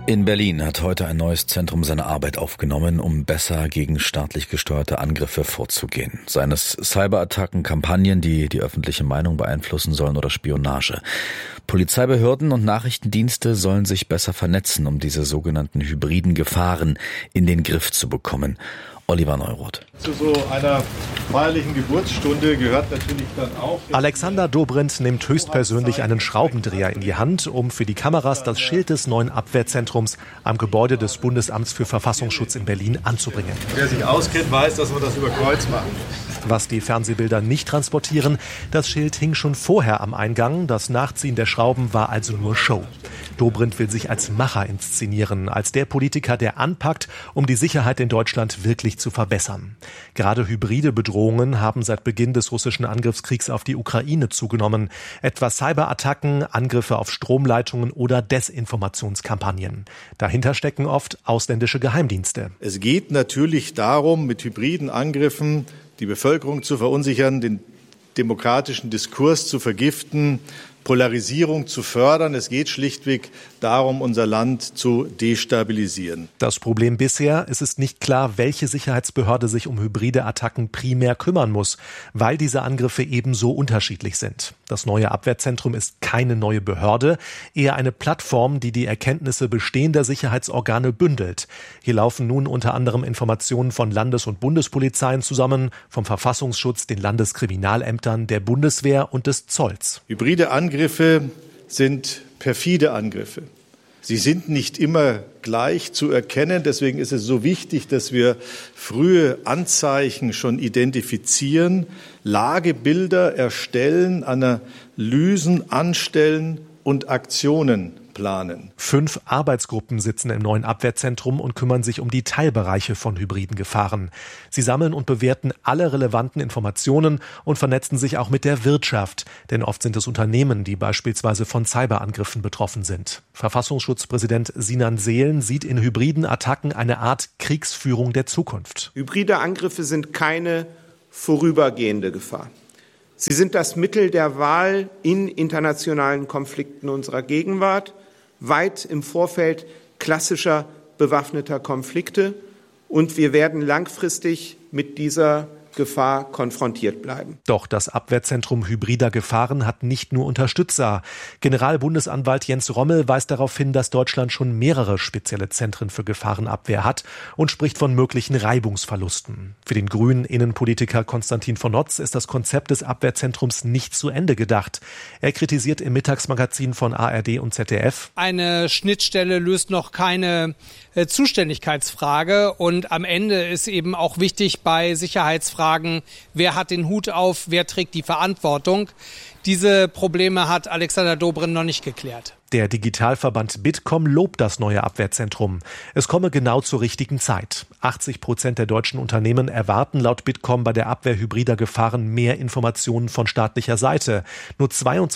In Berlin hat heute ein neues Zentrum seine Arbeit aufgenommen, um besser gegen staatlich gesteuerte Angriffe vorzugehen. Seien es Cyberattacken, Kampagnen, die die öffentliche Meinung beeinflussen sollen, oder Spionage. Polizeibehörden und Nachrichtendienste sollen sich besser vernetzen, um diese sogenannten hybriden Gefahren in den Griff zu bekommen. Oliver Neuroth. Zu so einer feierlichen Geburtsstunde gehört natürlich dann auch... Alexander Dobrindt nimmt höchstpersönlich einen Schraubendreher in die Hand, um für die Kameras das Schild des neuen Abwehrzentrums am Gebäude des Bundesamts für Verfassungsschutz in Berlin anzubringen. Wer sich auskennt, weiß, dass wir das über Kreuz machen. Was die Fernsehbilder nicht transportieren, das Schild hing schon vorher am Eingang. Das Nachziehen der Schrauben war also nur Show. Dobrindt will sich als Macher inszenieren, als der Politiker, der anpackt, um die Sicherheit in Deutschland wirklich zu verbessern. Gerade hybride Bedrohungen haben seit Beginn des russischen Angriffskriegs auf die Ukraine zugenommen. Etwa Cyberattacken, Angriffe auf Stromleitungen oder Desinformationskampagnen. Dahinter stecken oft ausländische Geheimdienste. Es geht natürlich darum, mit hybriden Angriffen die Bevölkerung zu verunsichern, den demokratischen Diskurs zu vergiften, Polarisierung zu fördern. Es geht schlichtweg darum, unser Land zu destabilisieren. Das Problem bisher: Es ist nicht klar, welche Sicherheitsbehörde sich um hybride Attacken primär kümmern muss, weil diese Angriffe ebenso unterschiedlich sind. Das neue Abwehrzentrum ist keine neue Behörde, eher eine Plattform, die die Erkenntnisse bestehender Sicherheitsorgane bündelt. Hier laufen nun unter anderem Informationen von Landes- und Bundespolizeien zusammen, vom Verfassungsschutz, den Landeskriminalämtern, der Bundeswehr und des Zolls. Hybride Angriffe sind perfide Angriffe. Sie sind nicht immer gleich zu erkennen. Deswegen ist es so wichtig, dass wir frühe Anzeichen schon identifizieren, Lagebilder erstellen, Analysen anstellen und Aktionen planen. 5 Arbeitsgruppen sitzen im neuen Abwehrzentrum und kümmern sich um die Teilbereiche von hybriden Gefahren. Sie sammeln und bewerten alle relevanten Informationen und vernetzen sich auch mit der Wirtschaft. Denn oft sind es Unternehmen, die beispielsweise von Cyberangriffen betroffen sind. Verfassungsschutzpräsident Sinan Seelen sieht in hybriden Attacken eine Art Kriegsführung der Zukunft. Hybride Angriffe sind keine vorübergehende Gefahr. Sie sind das Mittel der Wahl in internationalen Konflikten unserer Gegenwart, weit im Vorfeld klassischer bewaffneter Konflikte. Und wir werden langfristig mit dieser Gefahr konfrontiert bleiben. Doch das Abwehrzentrum hybrider Gefahren hat nicht nur Unterstützer. Generalbundesanwalt Jens Rommel weist darauf hin, dass Deutschland schon mehrere spezielle Zentren für Gefahrenabwehr hat und spricht von möglichen Reibungsverlusten. Für den grünen Innenpolitiker Konstantin von Notz ist das Konzept des Abwehrzentrums nicht zu Ende gedacht. Er kritisiert im Mittagsmagazin von ARD und ZDF: Eine Schnittstelle löst noch keine Zuständigkeitsfrage, und am Ende ist eben auch wichtig bei Sicherheitsfragen, wer hat den Hut auf, wer trägt die Verantwortung. Diese Probleme hat Alexander Dobrindt noch nicht geklärt. Der Digitalverband Bitkom lobt das neue Abwehrzentrum. Es komme genau zur richtigen Zeit. 80% der deutschen Unternehmen erwarten laut Bitkom bei der Abwehr hybrider Gefahren mehr Informationen von staatlicher Seite. Nur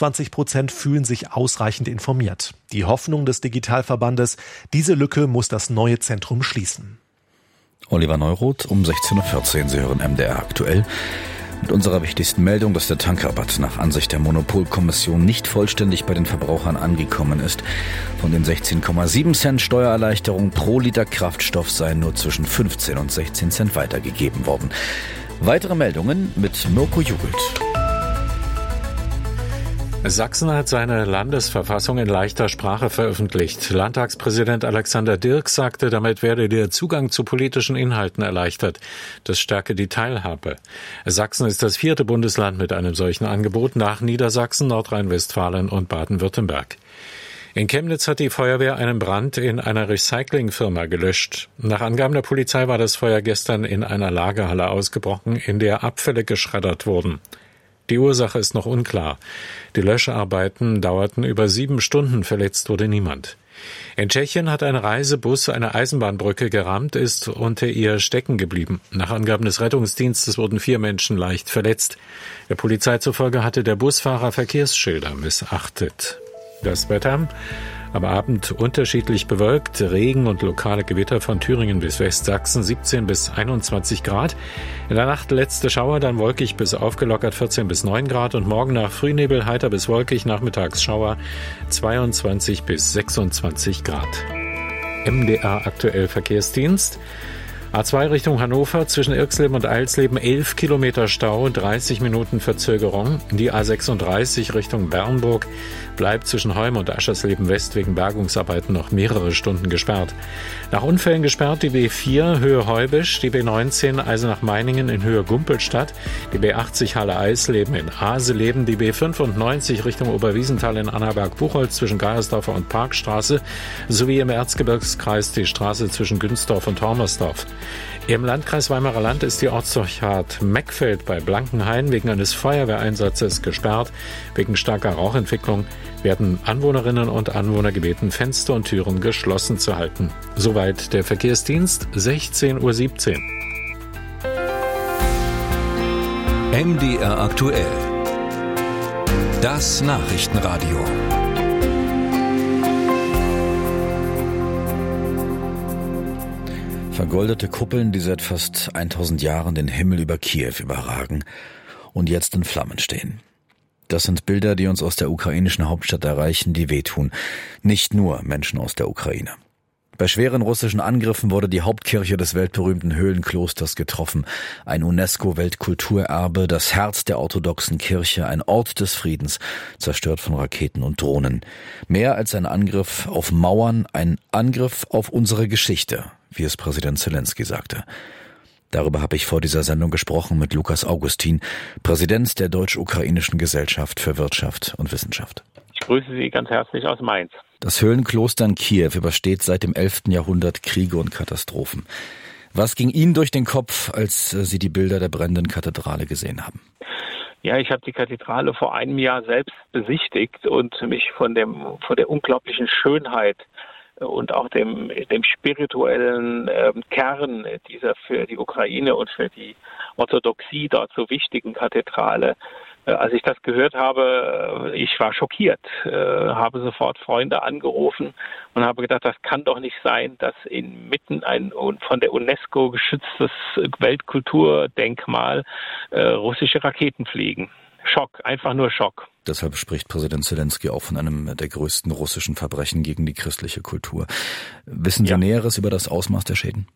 22% fühlen sich ausreichend informiert. Die Hoffnung des Digitalverbandes: diese Lücke muss das neue Zentrum schließen. Oliver Neuroth um 16.14 Uhr. Sie hören MDR aktuell. Mit unserer wichtigsten Meldung, dass der Tankrabatt nach Ansicht der Monopolkommission nicht vollständig bei den Verbrauchern angekommen ist. Von den 16,7 Cent Steuererleichterung pro Liter Kraftstoff seien nur zwischen 15 und 16 Cent weitergegeben worden. Weitere Meldungen mit Mirko Jugelt. Sachsen hat seine Landesverfassung in leichter Sprache veröffentlicht. Landtagspräsident Alexander Dirks sagte, damit werde der Zugang zu politischen Inhalten erleichtert. Das stärke die Teilhabe. Sachsen ist das 4. Bundesland mit einem solchen Angebot nach Niedersachsen, Nordrhein-Westfalen und Baden-Württemberg. In Chemnitz hat die Feuerwehr einen Brand in einer Recyclingfirma gelöscht. Nach Angaben der Polizei war das Feuer gestern in einer Lagerhalle ausgebrochen, in der Abfälle geschreddert wurden. Die Ursache ist noch unklar. Die Löscharbeiten dauerten über 7 Stunden, verletzt wurde niemand. In Tschechien hat ein Reisebus eine Eisenbahnbrücke gerammt, ist unter ihr stecken geblieben. Nach Angaben des Rettungsdienstes wurden 4 Menschen leicht verletzt. Der Polizei zufolge hatte der Busfahrer Verkehrsschilder missachtet. Das Wetter: am Abend unterschiedlich bewölkt, Regen und lokale Gewitter von Thüringen bis Westsachsen, 17 bis 21 Grad. In der Nacht letzte Schauer, dann wolkig bis aufgelockert, 14 bis 9 Grad. Und morgen nach Frühnebel heiter bis wolkig, nachmittags Schauer, 22 bis 26 Grad. MDR aktuell Verkehrsdienst. A2 Richtung Hannover zwischen Irxleben und Eilsleben 11 Kilometer Stau, 30 Minuten Verzögerung. Die A36 Richtung Bernburg bleibt zwischen Heum und Aschersleben West wegen Bergungsarbeiten noch mehrere Stunden gesperrt. Nach Unfällen gesperrt die B4 Höhe Heubisch, die B19 Eisenach-Meiningen in Höhe Gumpelstadt, die B80 Halle-Eisleben in Aseleben, die B95 Richtung Oberwiesenthal in Annaberg-Buchholz zwischen Geiersdorfer und Parkstraße sowie im Erzgebirgskreis die Straße zwischen Günzdorf und Hormersdorf. Im Landkreis Weimarer Land ist die Ortsdurchfahrt Meckfeld bei Blankenhain wegen eines Feuerwehreinsatzes gesperrt. Wegen starker Rauchentwicklung werden Anwohnerinnen und Anwohner gebeten, Fenster und Türen geschlossen zu halten. Soweit der Verkehrsdienst, 16:17 Uhr. MDR aktuell. Das Nachrichtenradio. Vergoldete Kuppeln, die seit fast 1000 Jahren den Himmel über Kiew überragen und jetzt in Flammen stehen. Das sind Bilder, die uns aus der ukrainischen Hauptstadt erreichen, die wehtun. Nicht nur Menschen aus der Ukraine. Bei schweren russischen Angriffen wurde die Hauptkirche des weltberühmten Höhlenklosters getroffen. Ein UNESCO-Weltkulturerbe, das Herz der orthodoxen Kirche, ein Ort des Friedens, zerstört von Raketen und Drohnen. Mehr als ein Angriff auf Mauern, ein Angriff auf unsere Geschichte, wie es Präsident Zelensky sagte. Darüber habe ich vor dieser Sendung gesprochen mit Lukas Augustin, Präsident der Deutsch-Ukrainischen Gesellschaft für Wirtschaft und Wissenschaft. Ich grüße Sie ganz herzlich aus Mainz. Das Höhlenkloster in Kiew übersteht seit dem 11. Jahrhundert Kriege und Katastrophen. Was ging Ihnen durch den Kopf, als Sie die Bilder der brennenden Kathedrale gesehen haben? Ja, ich habe die Kathedrale vor einem Jahr selbst besichtigt und mich von der unglaublichen Schönheit und auch dem spirituellen Kern dieser für die Ukraine und für die Orthodoxie dort so wichtigen Kathedrale. Als ich das gehört habe, ich war schockiert, habe sofort Freunde angerufen und habe gedacht, das kann doch nicht sein, dass inmitten ein von der UNESCO geschütztes Weltkulturdenkmal russische Raketen fliegen. Schock, einfach nur Schock. Deshalb spricht Präsident Zelensky auch von einem der größten russischen Verbrechen gegen die christliche Kultur. Wissen Sie Näheres über das Ausmaß der Schäden?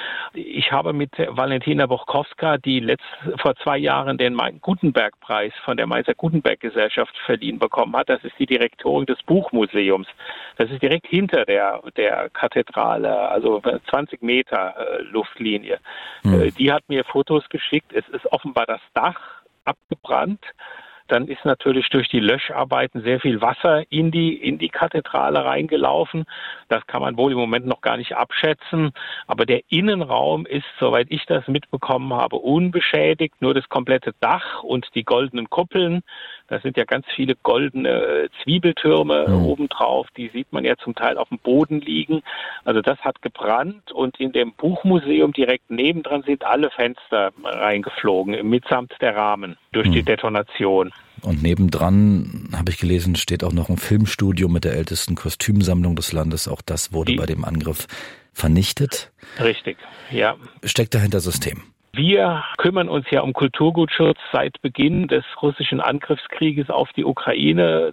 Ich habe mit Valentina Bochkowska, die vor 2 Jahren den Gutenberg-Preis von der Mainzer Gutenberg-Gesellschaft verliehen bekommen hat. Das ist die Direktorin des Buchmuseums. Das ist direkt hinter der Kathedrale, also 20 Meter Luftlinie. Die hat mir Fotos geschickt. Es ist offenbar das Dach abgebrannt. Dann ist natürlich durch die Löscharbeiten sehr viel Wasser in die Kathedrale reingelaufen. Das kann man wohl im Moment noch gar nicht abschätzen. Aber der Innenraum ist, soweit ich das mitbekommen habe, unbeschädigt. Nur das komplette Dach und die goldenen Kuppeln. Da sind ja ganz viele goldene Zwiebeltürme obendrauf. Die sieht man ja zum Teil auf dem Boden liegen. Also das hat gebrannt. Und in dem Buchmuseum direkt nebendran sind alle Fenster reingeflogen, mitsamt der Rahmen durch die Detonation. Und nebendran, habe ich gelesen, steht auch noch ein Filmstudio mit der ältesten Kostümsammlung des Landes. Auch das wurde bei dem Angriff vernichtet. Richtig, ja. Steckt dahinter System? Wir kümmern uns ja um Kulturgutschutz seit Beginn des russischen Angriffskrieges auf die Ukraine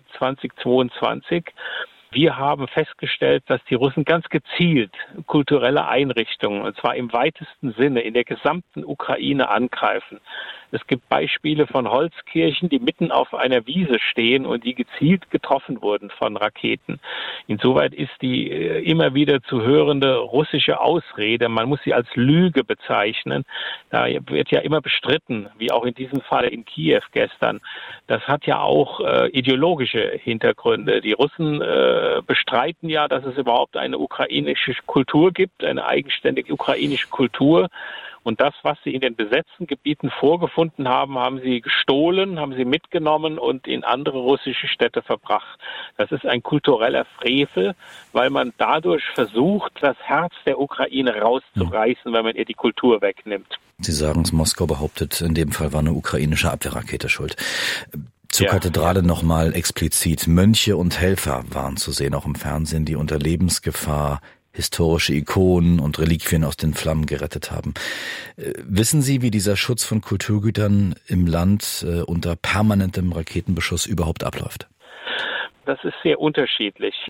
2022. Wir haben festgestellt, dass die Russen ganz gezielt kulturelle Einrichtungen, und zwar im weitesten Sinne in der gesamten Ukraine angreifen. Es gibt Beispiele von Holzkirchen, die mitten auf einer Wiese stehen und die gezielt getroffen wurden von Raketen. Insoweit ist die immer wieder zu hörende russische Ausrede, man muss sie als Lüge bezeichnen. Da wird ja immer bestritten, wie auch in diesem Fall in Kiew gestern. Das hat ja auch ideologische Hintergründe. Die Russen bestreiten ja, dass es überhaupt eine ukrainische Kultur gibt, eine eigenständige ukrainische Kultur. Und das, was sie in den besetzten Gebieten vorgefunden haben, haben sie gestohlen, haben sie mitgenommen und in andere russische Städte verbracht. Das ist ein kultureller Frevel, weil man dadurch versucht, das Herz der Ukraine rauszureißen, wenn man ihr die Kultur wegnimmt. Sie sagen es, Moskau behauptet, in dem Fall war eine ukrainische Abwehrrakete schuld. Zur Kathedrale nochmal explizit. Mönche und Helfer waren zu sehen, auch im Fernsehen, die unter Lebensgefahr historische Ikonen und Reliquien aus den Flammen gerettet haben. Wissen Sie, wie dieser Schutz von Kulturgütern im Land unter permanentem Raketenbeschuss überhaupt abläuft? Das ist sehr unterschiedlich.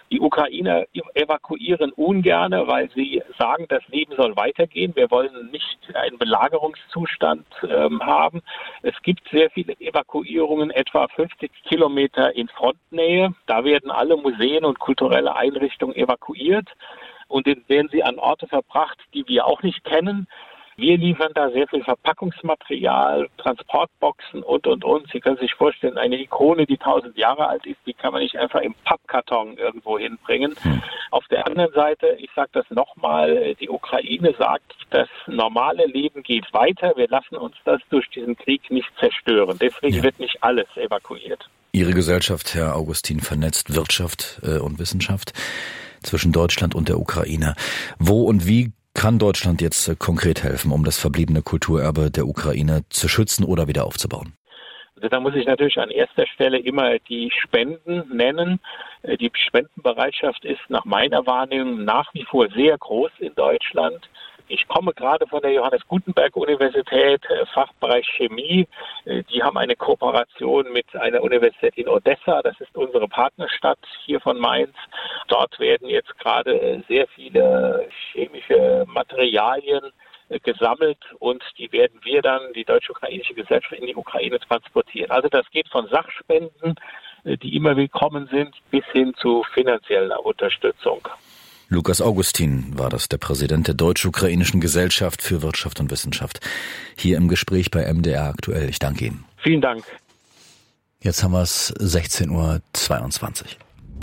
Die Ukrainer evakuieren ungerne, weil sie sagen, das Leben soll weitergehen. Wir wollen nicht einen Belagerungszustand haben. Es gibt sehr viele Evakuierungen, etwa 50 Kilometer in Frontnähe. Da werden alle Museen und kulturelle Einrichtungen evakuiert und dann werden sie an Orte verbracht, die wir auch nicht kennen. Wir liefern da sehr viel Verpackungsmaterial, Transportboxen und. Sie können sich vorstellen, eine Ikone, die 1000 Jahre alt ist, die kann man nicht einfach im Pappkarton irgendwo hinbringen. Auf der anderen Seite, ich sage das nochmal, die Ukraine sagt, das normale Leben geht weiter. Wir lassen uns das durch diesen Krieg nicht zerstören. Deswegen wird nicht alles evakuiert. Ihre Gesellschaft, Herr Augustin, vernetzt Wirtschaft und Wissenschaft zwischen Deutschland und der Ukraine. Wo und wie kann Deutschland jetzt konkret helfen, um das verbliebene Kulturerbe der Ukraine zu schützen oder wieder aufzubauen? Also da muss ich natürlich an erster Stelle immer die Spenden nennen. Die Spendenbereitschaft ist nach meiner Wahrnehmung nach wie vor sehr groß in Deutschland. Ich komme gerade von der Johannes Gutenberg Universität, Fachbereich Chemie. Die haben eine Kooperation mit einer Universität in Odessa. Das ist unsere Partnerstadt hier von Mainz. Dort werden jetzt gerade sehr viele chemische Materialien gesammelt und die werden wir dann, die Deutsch-Ukrainische Gesellschaft, in die Ukraine transportieren. Also das geht von Sachspenden, die immer willkommen sind, bis hin zu finanzieller Unterstützung. Lukas Augustin war das, der Präsident der Deutsch-Ukrainischen Gesellschaft für Wirtschaft und Wissenschaft. Hier im Gespräch bei MDR aktuell. Ich danke Ihnen. Vielen Dank. Jetzt haben wir es 16:22 Uhr.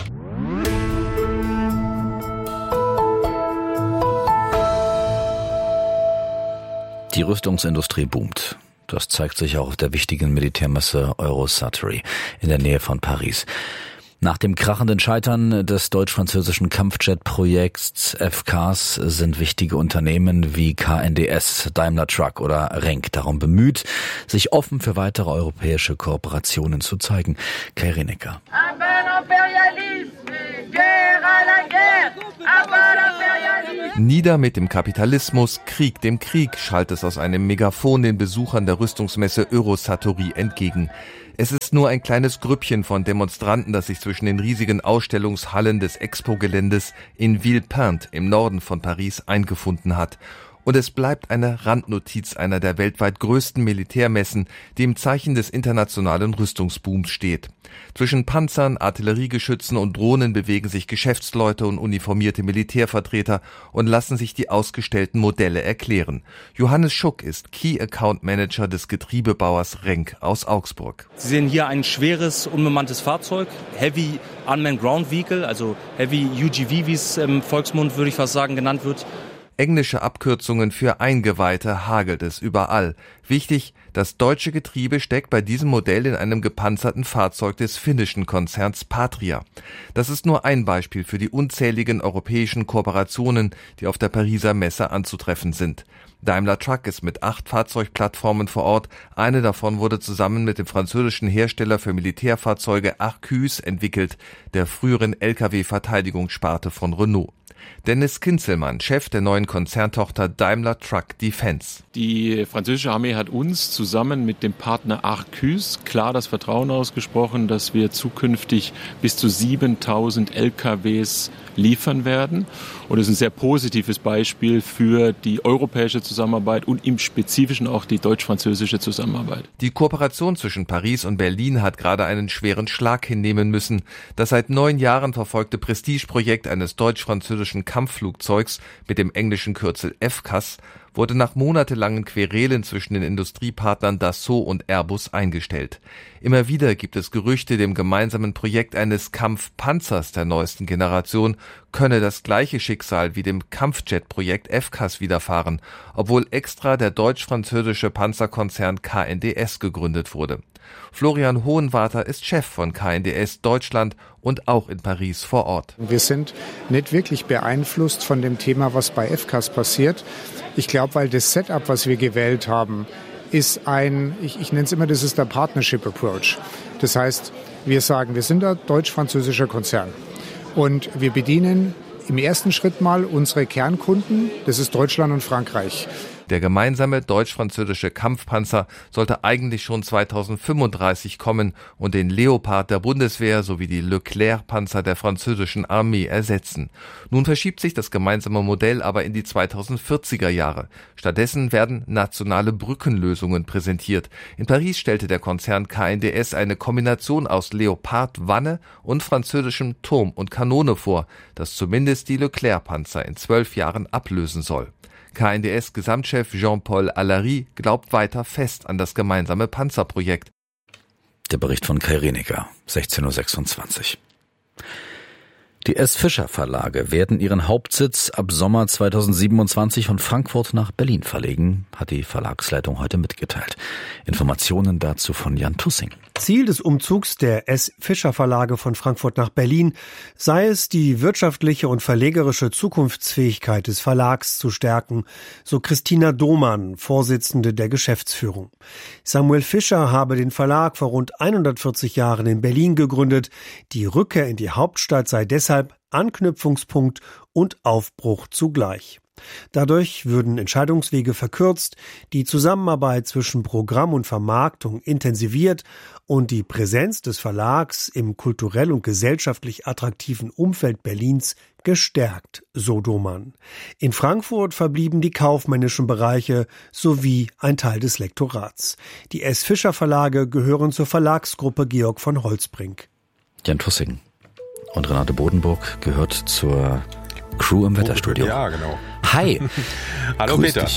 Die Rüstungsindustrie boomt. Das zeigt sich auch auf der wichtigen Militärmesse Eurosatory in der Nähe von Paris. Nach dem krachenden Scheitern des deutsch-französischen Kampfjet-Projekts FCAS sind wichtige Unternehmen wie KNDS, Daimler Truck oder Renk darum bemüht, sich offen für weitere europäische Kooperationen zu zeigen. Kai Rinecker. Nieder mit dem Kapitalismus, Krieg dem Krieg, schallt es aus einem Megafon den Besuchern der Rüstungsmesse Eurosatory entgegen. Es ist nur ein kleines Grüppchen von Demonstranten, das sich zwischen den riesigen Ausstellungshallen des Expo-Geländes in Villepinte im Norden von Paris eingefunden hat. Und es bleibt eine Randnotiz einer der weltweit größten Militärmessen, die im Zeichen des internationalen Rüstungsbooms steht. Zwischen Panzern, Artilleriegeschützen und Drohnen bewegen sich Geschäftsleute und uniformierte Militärvertreter und lassen sich die ausgestellten Modelle erklären. Johannes Schuck ist Key Account Manager des Getriebebauers Renk aus Augsburg. Sie sehen hier ein schweres, unbemanntes Fahrzeug, Heavy Unmanned Ground Vehicle, also Heavy UGV, wie es im Volksmund, würde ich fast sagen, genannt wird. Englische Abkürzungen für Eingeweihte hagelt es überall. Wichtig, das deutsche Getriebe steckt bei diesem Modell in einem gepanzerten Fahrzeug des finnischen Konzerns Patria. Das ist nur ein Beispiel für die unzähligen europäischen Kooperationen, die auf der Pariser Messe anzutreffen sind. Daimler Truck ist mit 8 Fahrzeugplattformen vor Ort. Eine davon wurde zusammen mit dem französischen Hersteller für Militärfahrzeuge Arquus entwickelt, der früheren Lkw-Verteidigungssparte von Renault. Dennis Kinzelmann, Chef der neuen Konzerntochter Daimler Truck Defense. Die französische Armee hat uns zusammen mit dem Partner Arquus klar das Vertrauen ausgesprochen, dass wir zukünftig bis zu 7000 LKWs liefern werden. Und es ist ein sehr positives Beispiel für die europäische Zusammenarbeit und im Spezifischen auch die deutsch-französische Zusammenarbeit. Die Kooperation zwischen Paris und Berlin hat gerade einen schweren Schlag hinnehmen müssen. Das seit 9 Jahren verfolgte Prestigeprojekt eines deutsch-französischen Kampfflugzeugs mit dem englischen Kürzel FCAS wurde nach monatelangen Querelen zwischen den Industriepartnern Dassault und Airbus eingestellt. Immer wieder gibt es Gerüchte, dem gemeinsamen Projekt eines Kampfpanzers der neuesten Generation könne das gleiche Schicksal wie dem Kampfjet-Projekt FCAS widerfahren, obwohl extra der deutsch-französische Panzerkonzern KNDS gegründet wurde. Florian Hohenwarter ist Chef von KNDS Deutschland und auch in Paris vor Ort. Wir sind nicht wirklich beeinflusst von dem Thema, was bei FCAS passiert. Ich glaube, weil das Setup, was wir gewählt haben, ist ich nenne es immer, das ist der Partnership Approach. Das heißt, wir sagen, wir sind ein deutsch-französischer Konzern und wir bedienen im ersten Schritt mal unsere Kernkunden, das ist Deutschland und Frankreich. Der gemeinsame deutsch-französische Kampfpanzer sollte eigentlich schon 2035 kommen und den Leopard der Bundeswehr sowie die Leclerc-Panzer der französischen Armee ersetzen. Nun verschiebt sich das gemeinsame Modell aber in die 2040er Jahre. Stattdessen werden nationale Brückenlösungen präsentiert. In Paris stellte der Konzern KNDS eine Kombination aus Leopard-Wanne und französischem Turm und Kanone vor, das zumindest die Leclerc-Panzer in 12 Jahren ablösen soll. KNDS-Gesamtchef Jean-Paul Allary glaubt weiter fest an das gemeinsame Panzerprojekt. Der Bericht von Kai Rienecker, 16.26 Uhr. Die S. Fischer Verlage werden ihren Hauptsitz ab Sommer 2027 von Frankfurt nach Berlin verlegen, hat die Verlagsleitung heute mitgeteilt. Informationen dazu von Jan Tussing. Ziel des Umzugs der S. Fischer Verlage von Frankfurt nach Berlin sei es, die wirtschaftliche und verlegerische Zukunftsfähigkeit des Verlags zu stärken, so Christina Domann, Vorsitzende der Geschäftsführung. Samuel Fischer habe den Verlag vor rund 140 Jahren in Berlin gegründet. Die Rückkehr in die Hauptstadt sei deshalb Anknüpfungspunkt und Aufbruch zugleich. Dadurch würden Entscheidungswege verkürzt, die Zusammenarbeit zwischen Programm und Vermarktung intensiviert und die Präsenz des Verlags im kulturell und gesellschaftlich attraktiven Umfeld Berlins gestärkt, so Domann. In Frankfurt verblieben die kaufmännischen Bereiche sowie ein Teil des Lektorats. Die S. Fischer Verlage gehören zur Verlagsgruppe Georg von Holtzbrinck. Jan Tussing. Und Renate Bodenburg gehört zur Crew im Wetterstudio. Ja, genau. Hi. Hallo Grüß Peter. Dich.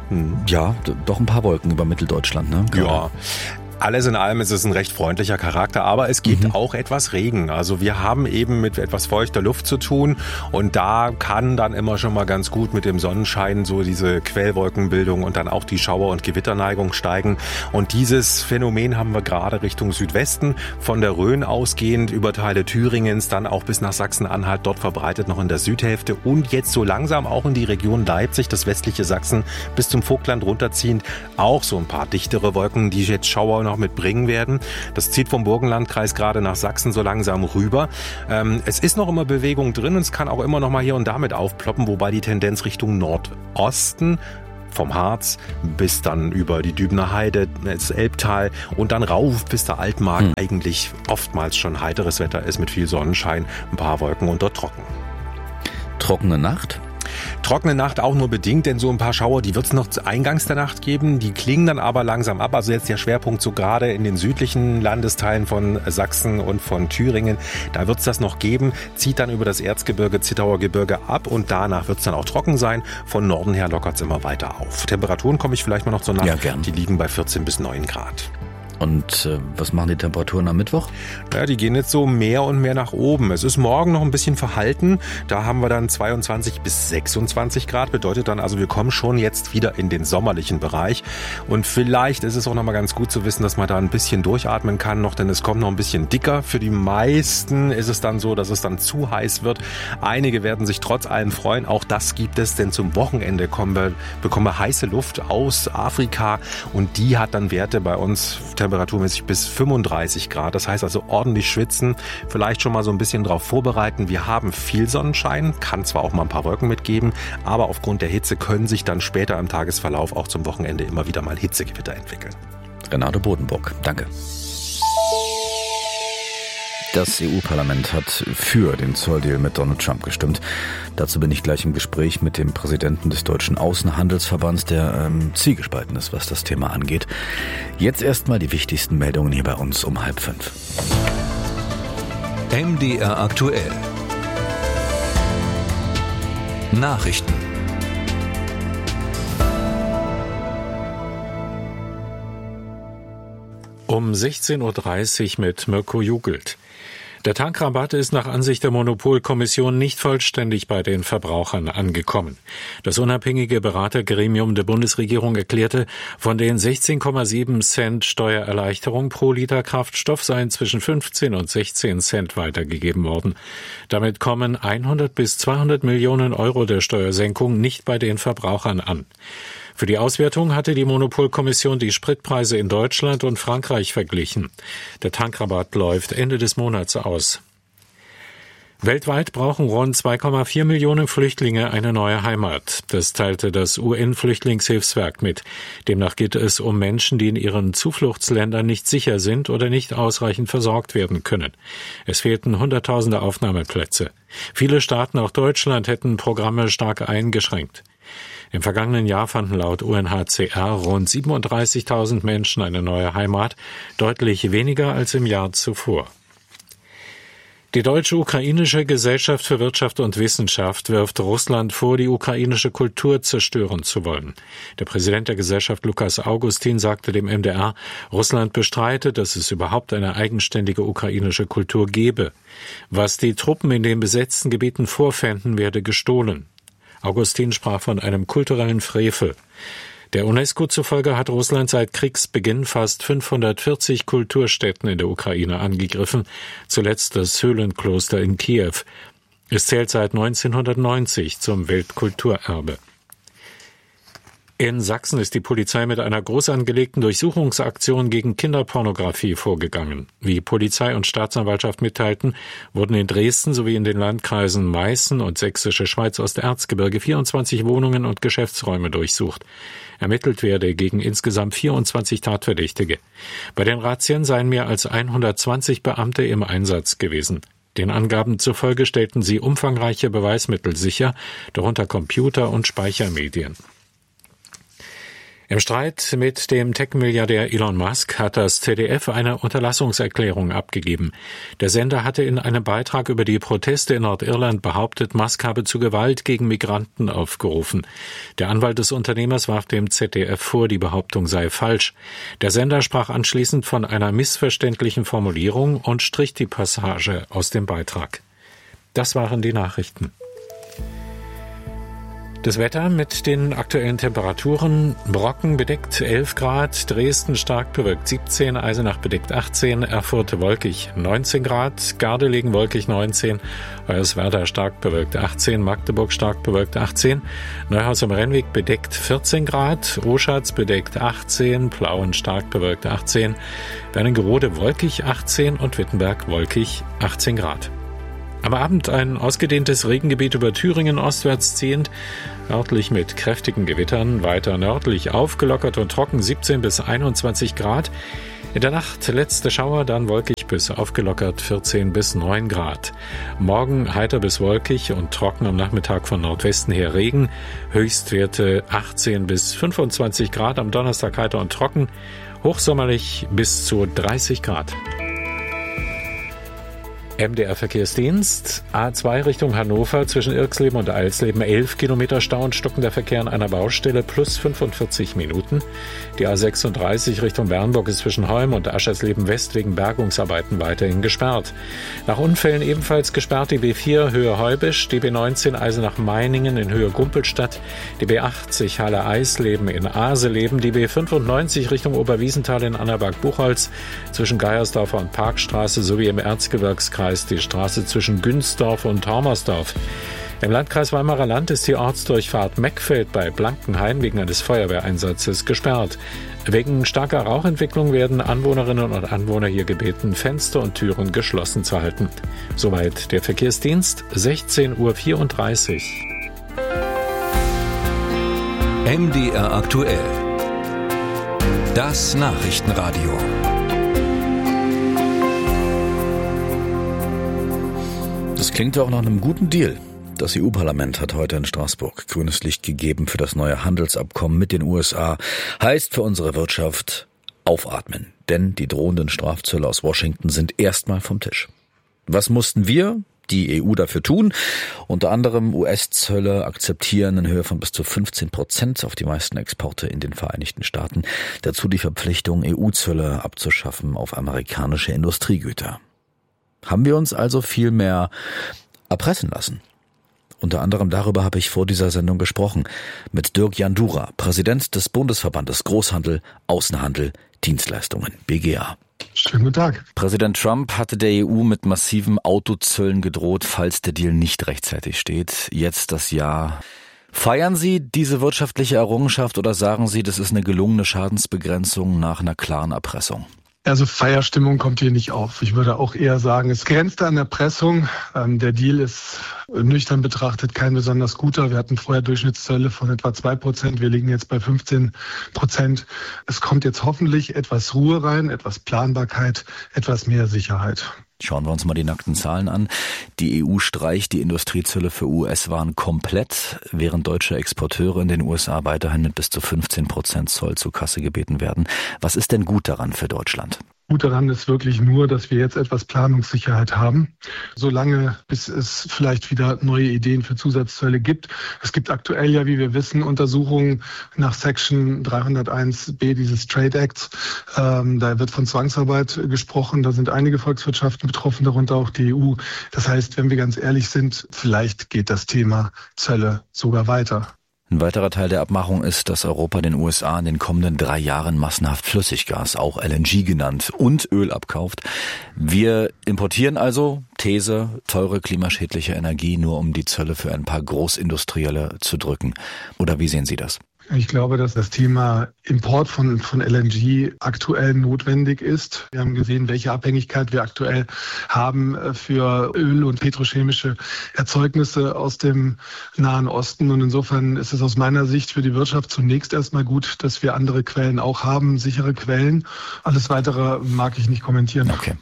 Ja, doch ein paar Wolken über Mitteldeutschland, ne? Ja. Alles in allem ist es ein recht freundlicher Charakter, aber es gibt auch etwas Regen. Also wir haben eben mit etwas feuchter Luft zu tun und da kann dann immer schon mal ganz gut mit dem Sonnenschein so diese Quellwolkenbildung und dann auch die Schauer- und Gewitterneigung steigen. Und dieses Phänomen haben wir gerade Richtung Südwesten, von der Rhön ausgehend über Teile Thüringens, dann auch bis nach Sachsen-Anhalt, dort verbreitet noch in der Südhälfte und jetzt so langsam auch in die Region Leipzig, das westliche Sachsen bis zum Vogtland runterziehend. Auch so ein paar dichtere Wolken, die jetzt Schauer noch mitbringen werden. Das zieht vom Burgenlandkreis gerade nach Sachsen so langsam rüber. Es ist noch immer Bewegung drin und es kann auch immer noch mal hier und da mit aufploppen, wobei die Tendenz Richtung Nordosten vom Harz bis dann über die Dübener Heide, das Elbtal und dann rauf bis der Altmark eigentlich oftmals schon heiteres Wetter ist mit viel Sonnenschein, ein paar Wolken und dort trocken. Trockene Nacht? Trockene Nacht auch nur bedingt, denn so ein paar Schauer, die wird es noch eingangs der Nacht geben. Die klingen dann aber langsam ab. Also jetzt der Schwerpunkt so gerade in den südlichen Landesteilen von Sachsen und von Thüringen. Da wird es das noch geben. Zieht dann über das Erzgebirge, Zittauer Gebirge ab und danach wird es dann auch trocken sein. Von Norden her lockert es immer weiter auf. Temperaturen komme ich vielleicht mal noch zur Nacht. Ja, gern. Die liegen bei 14 bis 9 Grad. Und was machen die Temperaturen am Mittwoch? Ja, die gehen jetzt so mehr und mehr nach oben. Es ist morgen noch ein bisschen verhalten. Da haben wir dann 22 bis 26 Grad. Bedeutet dann also, wir kommen schon jetzt wieder in den sommerlichen Bereich. Und vielleicht ist es auch noch mal ganz gut zu wissen, dass man da ein bisschen durchatmen kann noch, denn es kommt noch ein bisschen dicker. Für die meisten ist es dann so, dass es dann zu heiß wird. Einige werden sich trotz allem freuen. Auch das gibt es, denn zum Wochenende bekommen wir heiße Luft aus Afrika und die hat dann Werte bei uns temperaturmäßig bis 35 Grad. Das heißt also ordentlich schwitzen, vielleicht schon mal so ein bisschen drauf vorbereiten. Wir haben viel Sonnenschein, kann zwar auch mal ein paar Wolken mitgeben, aber aufgrund der Hitze können sich dann später im Tagesverlauf auch zum Wochenende immer wieder mal Hitzegewitter entwickeln. Renate Bodenburg, danke. Das EU-Parlament hat für den Zolldeal mit Donald Trump gestimmt. Dazu bin ich gleich im Gespräch mit dem Präsidenten des Deutschen Außenhandelsverbands, der zwiegespalten ist, was das Thema angeht. Jetzt erstmal die wichtigsten Meldungen hier bei uns um 4:30. MDR aktuell. Nachrichten. Um 16.30 Uhr mit Mirko Jugelt. Der Tankrabatt ist nach Ansicht der Monopolkommission nicht vollständig bei den Verbrauchern angekommen. Das unabhängige Beratergremium der Bundesregierung erklärte, von den 16,7 Cent Steuererleichterung pro Liter Kraftstoff seien zwischen 15 und 16 Cent weitergegeben worden. Damit kommen 100 bis 200 Millionen Euro der Steuersenkung nicht bei den Verbrauchern an. Für die Auswertung hatte die Monopolkommission die Spritpreise in Deutschland und Frankreich verglichen. Der Tankrabatt läuft Ende des Monats aus. Weltweit brauchen rund 2,4 Millionen Flüchtlinge eine neue Heimat. Das teilte das UN-Flüchtlingshilfswerk mit. Demnach geht es um Menschen, die in ihren Zufluchtsländern nicht sicher sind oder nicht ausreichend versorgt werden können. Es fehlten Hunderttausende Aufnahmeplätze. Viele Staaten, auch Deutschland, hätten Programme stark eingeschränkt. Im vergangenen Jahr fanden laut UNHCR rund 37.000 Menschen eine neue Heimat, deutlich weniger als im Jahr zuvor. Die Deutsche-Ukrainische Gesellschaft für Wirtschaft und Wissenschaft wirft Russland vor, die ukrainische Kultur zerstören zu wollen. Der Präsident der Gesellschaft, Lukas Augustin, sagte dem MDR, Russland bestreitet, dass es überhaupt eine eigenständige ukrainische Kultur gebe. Was die Truppen in den besetzten Gebieten vorfänden, werde gestohlen. Augustin sprach von einem kulturellen Frevel. Der UNESCO zufolge hat Russland seit Kriegsbeginn fast 540 Kulturstätten in der Ukraine angegriffen, zuletzt das Höhlenkloster in Kiew. Es zählt seit 1990 zum Weltkulturerbe. In Sachsen ist die Polizei mit einer groß angelegten Durchsuchungsaktion gegen Kinderpornografie vorgegangen. Wie Polizei und Staatsanwaltschaft mitteilten, wurden in Dresden sowie in den Landkreisen Meißen und Sächsische Schweiz-Osterzgebirge 24 Wohnungen und Geschäftsräume durchsucht. Ermittelt werde gegen insgesamt 24 Tatverdächtige. Bei den Razzien seien mehr als 120 Beamte im Einsatz gewesen. Den Angaben zufolge stellten sie umfangreiche Beweismittel sicher, darunter Computer und Speichermedien. Im Streit mit dem Tech-Milliardär Elon Musk hat das ZDF eine Unterlassungserklärung abgegeben. Der Sender hatte in einem Beitrag über die Proteste in Nordirland behauptet, Musk habe zu Gewalt gegen Migranten aufgerufen. Der Anwalt des Unternehmers warf dem ZDF vor, die Behauptung sei falsch. Der Sender sprach anschließend von einer missverständlichen Formulierung und strich die Passage aus dem Beitrag. Das waren die Nachrichten. Das Wetter mit den aktuellen Temperaturen: Brocken bedeckt 11 Grad, Dresden stark bewölkt 17, Eisenach bedeckt 18, Erfurt wolkig 19 Grad, Gardelegen wolkig 19, Hoyerswerda stark bewölkt 18, Magdeburg stark bewölkt 18, Neuhaus am Rennweg bedeckt 14 Grad, Oschatz bedeckt 18, Plauen stark bewölkt 18, Wernigerode wolkig 18 und Wittenberg wolkig 18 Grad. Am Abend ein ausgedehntes Regengebiet über Thüringen ostwärts ziehend, örtlich mit kräftigen Gewittern, weiter nördlich aufgelockert und trocken 17 bis 21 Grad. In der Nacht letzte Schauer, dann wolkig bis aufgelockert 14 bis 9 Grad. Morgen heiter bis wolkig und trocken, am Nachmittag von Nordwesten her Regen. Höchstwerte 18 bis 25 Grad, am Donnerstag heiter und trocken, hochsommerlich bis zu 30 Grad. MDR-Verkehrsdienst, A2 Richtung Hannover zwischen Irxleben und Eilsleben 11 Kilometer Stau und stockender Verkehr an einer Baustelle plus 45 Minuten. Die A36 Richtung Bernburg ist zwischen Holm und Aschersleben West wegen Bergungsarbeiten weiterhin gesperrt. Nach Unfällen ebenfalls gesperrt die B4 Höhe Heubisch, die B19 Eisenach-Meiningen in Höhe Gumpelstadt, die B80 Halle-Eisleben in Aseleben, die B95 Richtung Oberwiesenthal in Annaberg-Buchholz zwischen Geiersdorfer und Parkstraße sowie im Erzgebirgskreis die Straße zwischen Günzdorf und Hormersdorf. Im Landkreis Weimarer Land ist die Ortsdurchfahrt Meckfeld bei Blankenhain wegen eines Feuerwehreinsatzes gesperrt. Wegen starker Rauchentwicklung werden Anwohnerinnen und Anwohner hier gebeten, Fenster und Türen geschlossen zu halten. Soweit der Verkehrsdienst, 16:34 Uhr. MDR aktuell. Das Nachrichtenradio. Das klingt auch nach einem guten Deal. Das EU-Parlament hat heute in Straßburg grünes Licht gegeben für das neue Handelsabkommen mit den USA. Heißt für unsere Wirtschaft aufatmen, denn die drohenden Strafzölle aus Washington sind erstmal vom Tisch. Was mussten wir, die EU, dafür tun? Unter anderem US-Zölle akzeptieren in Höhe von bis zu 15% auf die meisten Exporte in den Vereinigten Staaten. Dazu die Verpflichtung, EU-Zölle abzuschaffen auf amerikanische Industriegüter. Haben wir uns also viel mehr erpressen lassen? Unter anderem darüber habe ich vor dieser Sendung gesprochen mit Dirk Jandura, Präsident des Bundesverbandes Großhandel, Außenhandel, Dienstleistungen, BGA. Schönen guten Tag. Präsident Trump hatte der EU mit massiven Autozöllen gedroht, falls der Deal nicht rechtzeitig steht. Jetzt das Jahr. Feiern Sie diese wirtschaftliche Errungenschaft oder sagen Sie, das ist eine gelungene Schadensbegrenzung nach einer klaren Erpressung? Also Feierstimmung kommt hier nicht auf. Ich würde auch eher sagen, es grenzt an Erpressung. Der Deal ist nüchtern betrachtet kein besonders guter. Wir hatten vorher Durchschnittszölle von etwa 2%. Wir liegen jetzt bei 15%. Es kommt jetzt hoffentlich etwas Ruhe rein, etwas Planbarkeit, etwas mehr Sicherheit. Schauen wir uns mal die nackten Zahlen an. Die EU streicht die Industriezölle für US-Waren komplett, während deutsche Exporteure in den USA weiterhin mit bis zu 15% Zoll zur Kasse gebeten werden. Was ist denn gut daran für Deutschland? Gut daran ist wirklich nur, dass wir jetzt etwas Planungssicherheit haben, solange bis es vielleicht wieder neue Ideen für Zusatzzölle gibt. Es gibt aktuell ja, wie wir wissen, Untersuchungen nach Section 301b dieses Trade Acts. Da wird von Zwangsarbeit gesprochen. Da sind einige Volkswirtschaften betroffen, darunter auch die EU. Das heißt, wenn wir ganz ehrlich sind, vielleicht geht das Thema Zölle sogar weiter. Ein weiterer Teil der Abmachung ist, dass Europa den USA in den kommenden 3 Jahren massenhaft Flüssiggas, auch LNG genannt, und Öl abkauft. Wir importieren also, These, teure klimaschädliche Energie, nur um die Zölle für ein paar Großindustrielle zu drücken. Oder wie sehen Sie das? Ich glaube, dass das Thema Import von LNG aktuell notwendig ist. Wir haben gesehen, welche Abhängigkeit wir aktuell haben für Öl- und petrochemische Erzeugnisse aus dem Nahen Osten. Und insofern ist es aus meiner Sicht für die Wirtschaft zunächst erstmal gut, dass wir andere Quellen auch haben, sichere Quellen. Alles Weitere mag ich nicht kommentieren. Okay.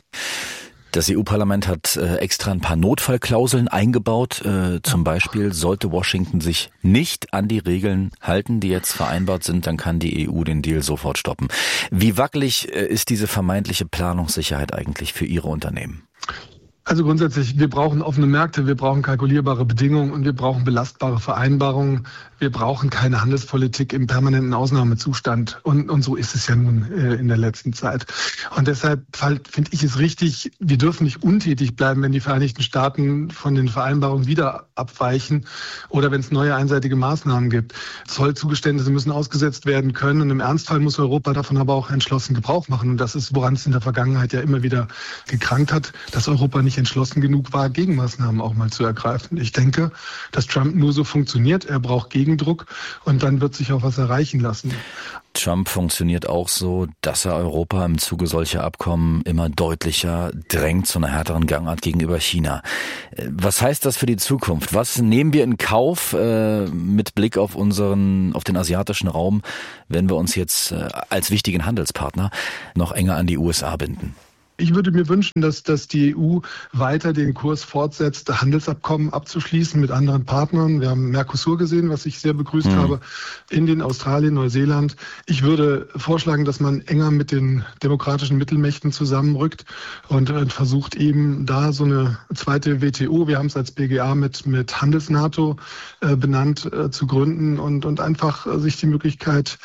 Das EU-Parlament hat extra ein paar Notfallklauseln eingebaut. Zum Beispiel, sollte Washington sich nicht an die Regeln halten, die jetzt vereinbart sind, dann kann die EU den Deal sofort stoppen. Wie wackelig ist diese vermeintliche Planungssicherheit eigentlich für Ihre Unternehmen? Also grundsätzlich, wir brauchen offene Märkte, wir brauchen kalkulierbare Bedingungen und wir brauchen belastbare Vereinbarungen. Wir brauchen keine Handelspolitik im permanenten Ausnahmezustand. Und so ist es ja nun in der letzten Zeit. Und deshalb finde ich es richtig, wir dürfen nicht untätig bleiben, wenn die Vereinigten Staaten von den Vereinbarungen wieder abweichen oder wenn es neue einseitige Maßnahmen gibt. Zollzugeständnisse müssen ausgesetzt werden können und im Ernstfall muss Europa davon aber auch entschlossen Gebrauch machen. Und das ist, woran es in der Vergangenheit ja immer wieder gekrankt hat, dass Europa nicht entschlossen genug war, Gegenmaßnahmen auch mal zu ergreifen. Ich denke, dass Trump nur so funktioniert. Er braucht Gegendruck und dann wird sich auch was erreichen lassen. Trump funktioniert auch so, dass er Europa im Zuge solcher Abkommen immer deutlicher drängt zu einer härteren Gangart gegenüber China. Was heißt das für die Zukunft? Was nehmen wir in Kauf mit Blick auf den asiatischen Raum, wenn wir uns jetzt als wichtigen Handelspartner noch enger an die USA binden? Ich würde mir wünschen, dass die EU weiter den Kurs fortsetzt, Handelsabkommen abzuschließen mit anderen Partnern. Wir haben Mercosur gesehen, was ich sehr begrüßt habe, Indien, Australien, Neuseeland. Ich würde vorschlagen, dass man enger mit den demokratischen Mittelmächten zusammenrückt und versucht eben da so eine zweite WTO, wir haben es als BGA mit Handels-NATO benannt, zu gründen und einfach sich die Möglichkeit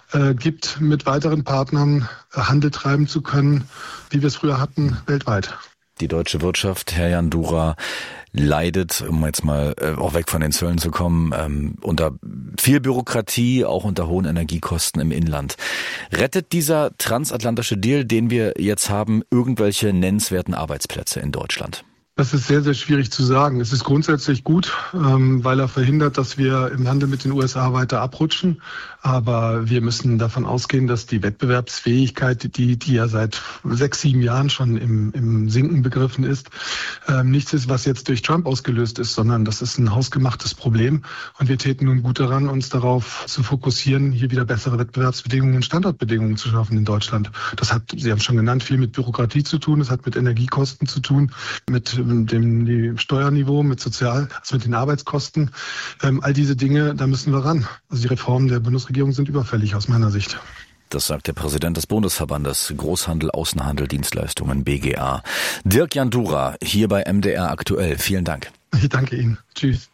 gibt, mit weiteren Partnern Handel treiben zu können, wie wir es früher hatten, weltweit. Die deutsche Wirtschaft, Herr Jandura, leidet, um jetzt mal auch weg von den Zöllen zu kommen, unter viel Bürokratie, auch unter hohen Energiekosten im Inland. Rettet dieser transatlantische Deal, den wir jetzt haben, irgendwelche nennenswerten Arbeitsplätze in Deutschland? Das ist sehr, sehr schwierig zu sagen. Es ist grundsätzlich gut, weil er verhindert, dass wir im Handel mit den USA weiter abrutschen. Aber wir müssen davon ausgehen, dass die Wettbewerbsfähigkeit, die ja seit 6, 7 Jahren schon im Sinken begriffen ist, nichts ist, was jetzt durch Trump ausgelöst ist, sondern das ist ein hausgemachtes Problem. Und wir täten nun gut daran, uns darauf zu fokussieren, hier wieder bessere Wettbewerbsbedingungen und Standortbedingungen zu schaffen in Deutschland. Das hat, Sie haben schon genannt, viel mit Bürokratie zu tun. Das hat mit Energiekosten zu tun, mit dem Steuerniveau, mit mit den Arbeitskosten. All diese Dinge, da müssen wir ran. Also die Reformen der Bundesregierung sind überfällig aus meiner Sicht. Das sagt der Präsident des Bundesverbandes Großhandel, Außenhandel, Dienstleistungen, BGA. Dirk Jandura, hier bei MDR aktuell. Vielen Dank. Ich danke Ihnen. Tschüss.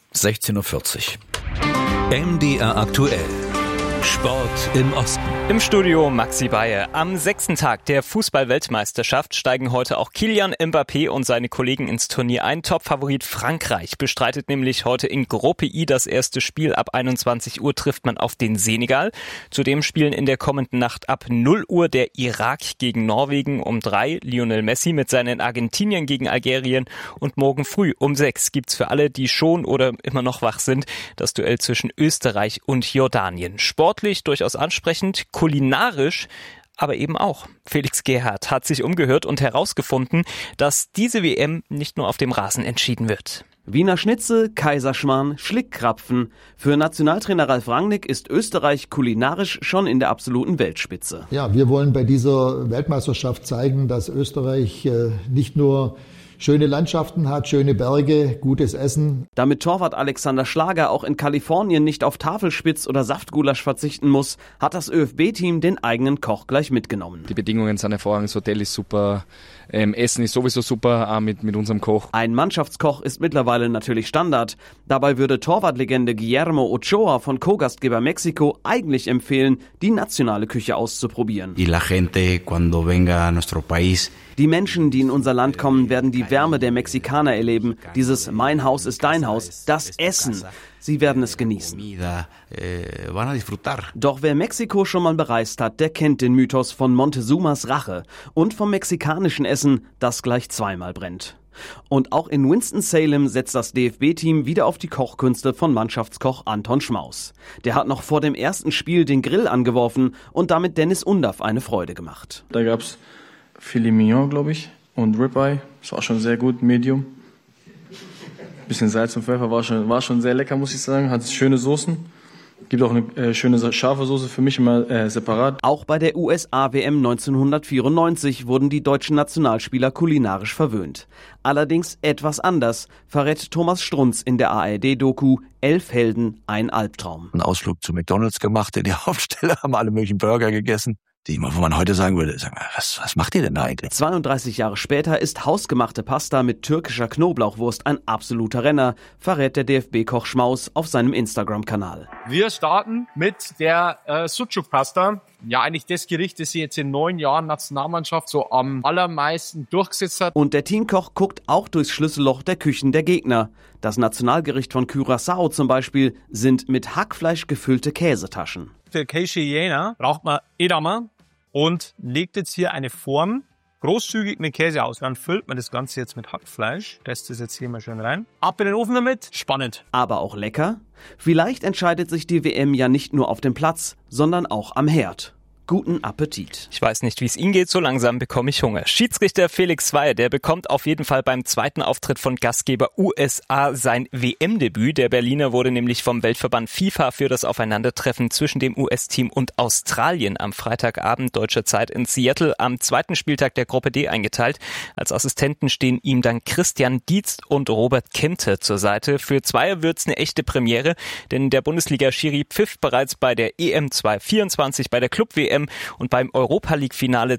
16.40 Uhr. MDR aktuell. Sport im Osten. Im Studio Maxi Baye. Am 6. Tag der Fußball-Weltmeisterschaft steigen heute auch Kylian Mbappé und seine Kollegen ins Turnier ein. Topfavorit Frankreich bestreitet nämlich heute in Gruppe I das erste Spiel. Ab 21 Uhr trifft man auf den Senegal. Zudem spielen in der kommenden Nacht ab 0 Uhr der Irak gegen Norwegen, um 3 Lionel Messi mit seinen Argentinien gegen Algerien und morgen früh um 6 gibt's für alle, die schon oder immer noch wach sind, das Duell zwischen Österreich und Jordanien. Sportlich durchaus ansprechend, kulinarisch aber eben auch. Felix Gerhardt hat sich umgehört und herausgefunden, dass diese WM nicht nur auf dem Rasen entschieden wird. Wiener Schnitzel, Kaiserschmarrn, Schlickkrapfen. Für Nationaltrainer Ralf Rangnick ist Österreich kulinarisch schon in der absoluten Weltspitze. Ja, wir wollen bei dieser Weltmeisterschaft zeigen, dass Österreich nicht nur schöne Landschaften hat, schöne Berge, gutes Essen. Damit Torwart Alexander Schlager auch in Kalifornien nicht auf Tafelspitz oder Saftgulasch verzichten muss, hat das ÖFB-Team den eigenen Koch gleich mitgenommen. Die Bedingungen sind hervorragend, das Hotel ist super, Essen ist sowieso super, auch mit unserem Koch. Ein Mannschaftskoch ist mittlerweile natürlich Standard. Dabei würde Torwartlegende Guillermo Ochoa von Co-Gastgeber Mexiko eigentlich empfehlen, die nationale Küche auszuprobieren. Y la gente cuando venga a nuestro país. Die Menschen, die in unser Land kommen, werden die Wärme der Mexikaner erleben. Dieses Mein Haus ist dein Haus, das Essen. Sie werden es genießen. Doch wer Mexiko schon mal bereist hat, der kennt den Mythos von Montezumas Rache und vom mexikanischen Essen, das gleich zweimal brennt. Und auch in Winston-Salem setzt das DFB-Team wieder auf die Kochkünste von Mannschaftskoch Anton Schmaus. Der hat noch vor dem ersten Spiel den Grill angeworfen und damit Dennis Undaff eine Freude gemacht. Da gab's Filet Mignon, glaube ich, und Ribeye. Das war schon sehr gut, Medium. Bisschen Salz und Pfeffer war schon sehr lecker, muss ich sagen. Hat schöne Soßen. Gibt auch eine schöne scharfe Soße für mich immer separat. Auch bei der USA-WM 1994 wurden die deutschen Nationalspieler kulinarisch verwöhnt. Allerdings etwas anders, verrät Thomas Strunz in der ARD-Doku 11 Helden, ein Albtraum. Einen Ausflug zu McDonald's gemacht, in die Hauptstelle, haben alle möglichen Burger gegessen. Wo man heute sagen würde, was macht ihr denn da eigentlich? 32 Jahre später ist hausgemachte Pasta mit türkischer Knoblauchwurst ein absoluter Renner, verrät der DFB-Koch Schmaus auf seinem Instagram-Kanal. Wir starten mit der Sucuk-Pasta. Ja, eigentlich das Gericht, das sich jetzt in 9 Jahren Nationalmannschaft so am allermeisten durchgesetzt hat. Und der Teamkoch guckt auch durchs Schlüsselloch der Küchen der Gegner. Das Nationalgericht von Curaçao zum Beispiel sind mit Hackfleisch gefüllte Käsetaschen. Für Caipirinha braucht man Edamer und legt jetzt hier eine Form großzügig mit Käse aus. Dann füllt man das Ganze jetzt mit Hackfleisch. Lässt das jetzt hier mal schön rein. Ab in den Ofen damit. Spannend. Aber auch lecker? Vielleicht entscheidet sich die WM ja nicht nur auf dem Platz, sondern auch am Herd. Guten Appetit. Ich weiß nicht, wie es Ihnen geht, so langsam bekomme ich Hunger. Schiedsrichter Felix Zweier, der bekommt auf jeden Fall beim zweiten Auftritt von Gastgeber USA sein WM-Debüt. Der Berliner wurde nämlich vom Weltverband FIFA für das Aufeinandertreffen zwischen dem US-Team und Australien am Freitagabend deutscher Zeit in Seattle am zweiten Spieltag der Gruppe D eingeteilt. Als Assistenten stehen ihm dann Christian Dietz und Robert Kempte zur Seite. Für Zweier wird's eine echte Premiere, denn der Bundesliga-Schiri pfiff bereits bei der EM 2024, bei der Club-WM und beim Europa-League-Finale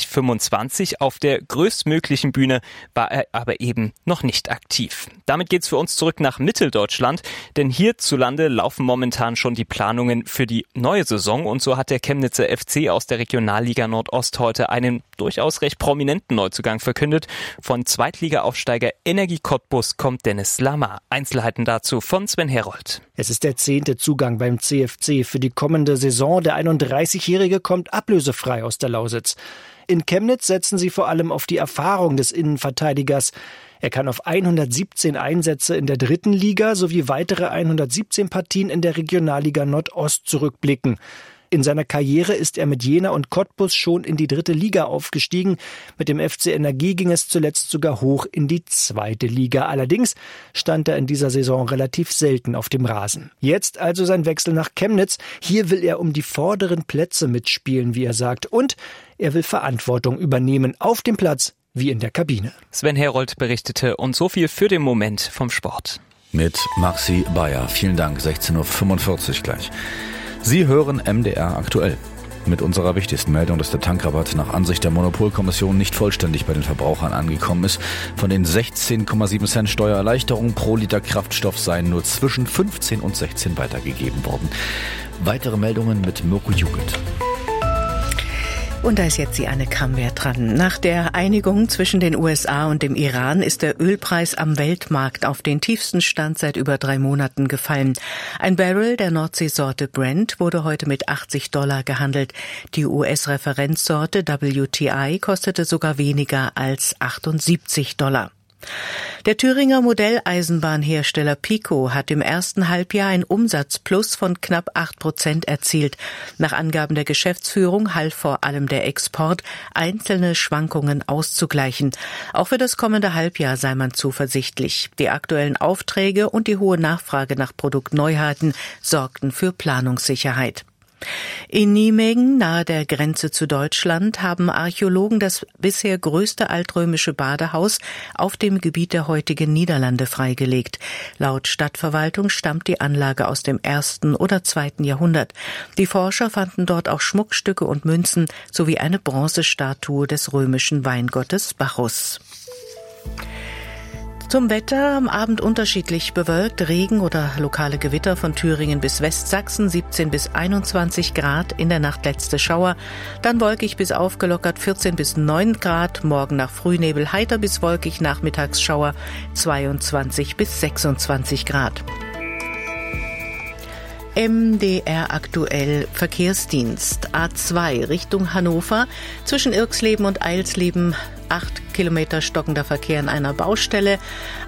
2025 auf der größtmöglichen Bühne war er aber eben noch nicht aktiv. Damit geht's für uns zurück nach Mitteldeutschland, denn hierzulande laufen momentan schon die Planungen für die neue Saison und so hat der Chemnitzer FC aus der Regionalliga Nordost heute einen durchaus recht prominenten Neuzugang verkündet. Von Zweitliga-Aufsteiger Energie Cottbus kommt Dennis Lamar. Einzelheiten dazu von Sven Herold. Es ist der 10. Zugang beim CFC für die kommende Saison. Der 31-Jährige kommt ablösefrei aus der Lausitz. In Chemnitz setzen sie vor allem auf die Erfahrung des Innenverteidigers. Er kann auf 117 Einsätze in der dritten Liga sowie weitere 117 Partien in der Regionalliga Nordost zurückblicken. In seiner Karriere ist er mit Jena und Cottbus schon in die dritte Liga aufgestiegen. Mit dem FC Energie ging es zuletzt sogar hoch in die zweite Liga. Allerdings stand er in dieser Saison relativ selten auf dem Rasen. Jetzt also sein Wechsel nach Chemnitz. Hier will er um die vorderen Plätze mitspielen, wie er sagt. Und er will Verantwortung übernehmen auf dem Platz wie in der Kabine. Sven Herold berichtete und so viel für den Moment vom Sport. Mit Maxi Bayer. Vielen Dank. 16.45 Uhr gleich. Sie hören MDR aktuell. Mit unserer wichtigsten Meldung, dass der Tankrabatt nach Ansicht der Monopolkommission nicht vollständig bei den Verbrauchern angekommen ist. Von den 16,7 Cent Steuererleichterung pro Liter Kraftstoff seien nur zwischen 15 und 16 weitergegeben worden. Weitere Meldungen mit Mirko Jugend. Und da ist jetzt die Anne Kramwehr dran. Nach der Einigung zwischen den USA und dem Iran ist der Ölpreis am Weltmarkt auf den tiefsten Stand seit über 3 Monaten gefallen. Ein Barrel der Nordseesorte Brent wurde heute mit $80 gehandelt. Die US-Referenzsorte WTI kostete sogar weniger als $78. Der Thüringer Modelleisenbahnhersteller Pico hat im ersten Halbjahr ein Umsatzplus von knapp 8% erzielt. Nach Angaben der Geschäftsführung half vor allem der Export, einzelne Schwankungen auszugleichen. Auch für das kommende Halbjahr sei man zuversichtlich. Die aktuellen Aufträge und die hohe Nachfrage nach Produktneuheiten sorgten für Planungssicherheit. In Nijmegen, nahe der Grenze zu Deutschland, haben Archäologen das bisher größte altrömische Badehaus auf dem Gebiet der heutigen Niederlande freigelegt. Laut Stadtverwaltung stammt die Anlage aus dem 1. oder 2. Jahrhundert. Die Forscher fanden dort auch Schmuckstücke und Münzen sowie eine Bronzestatue des römischen Weingottes Bacchus. Zum Wetter: am Abend unterschiedlich bewölkt, Regen oder lokale Gewitter von Thüringen bis Westsachsen, 17 bis 21 Grad, in der Nacht letzte Schauer, dann wolkig bis aufgelockert, 14 bis 9 Grad, morgen nach Frühnebel heiter bis wolkig, nachmittags Schauer, 22 bis 26 Grad. MDR aktuell Verkehrsdienst. A2 Richtung Hannover, zwischen Irxleben und Eilsleben 8 Kilometer stockender Verkehr in einer Baustelle.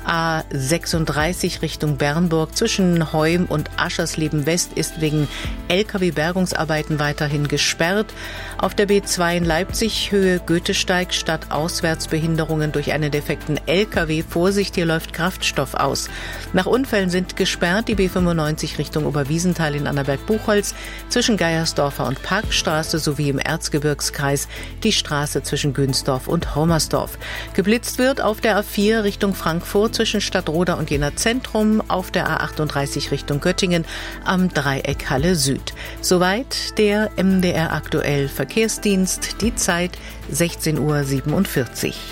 A36 Richtung Bernburg, zwischen Heum und Aschersleben West ist wegen LKW-Bergungsarbeiten weiterhin gesperrt. Auf der B2 in Leipzig, Höhe Goethesteig, statt Auswärtsbehinderungen durch einen defekten LKW. Vorsicht, hier läuft Kraftstoff aus. Nach Unfällen sind gesperrt die B95 Richtung Oberwiesenthal in Annaberg-Buchholz, zwischen Geiersdorfer und Parkstraße sowie im Erzgebirgskreis die Straße zwischen Günsdorf und Hommersdorf. Geblitzt wird auf der A4 Richtung Frankfurt zwischen Stadtroda und Jena Zentrum, auf der A38 Richtung Göttingen am Dreieck Halle Süd. Soweit der MDR aktuell Verkehrsdienst, die Zeit 16:47 Uhr.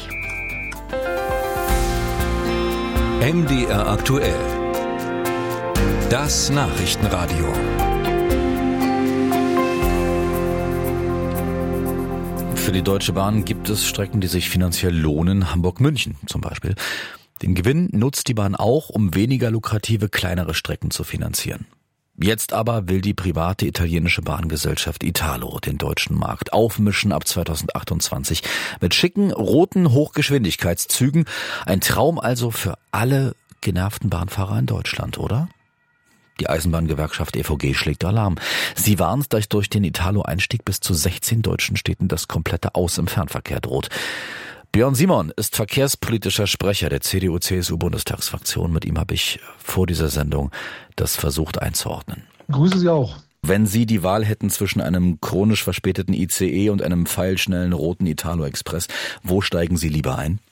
MDR aktuell. Das Nachrichtenradio. Für die Deutsche Bahn gibt es Strecken, die sich finanziell lohnen. Hamburg-München zum Beispiel. Den Gewinn nutzt die Bahn auch, um weniger lukrative, kleinere Strecken zu finanzieren. Jetzt aber will die private italienische Bahngesellschaft Italo den deutschen Markt aufmischen ab 2028 mit schicken, roten Hochgeschwindigkeitszügen. Ein Traum also für alle genervten Bahnfahrer in Deutschland, oder? Die Eisenbahngewerkschaft EVG schlägt Alarm. Sie warnt, dass durch den Italo-Einstieg bis zu 16 deutschen Städten das komplette Aus im Fernverkehr droht. Björn Simon ist verkehrspolitischer Sprecher der CDU-CSU-Bundestagsfraktion. Mit ihm habe ich vor dieser Sendung das versucht einzuordnen. Grüße Sie auch. Wenn Sie die Wahl hätten zwischen einem chronisch verspäteten ICE und einem pfeilschnellen roten Italo-Express, wo steigen Sie lieber ein?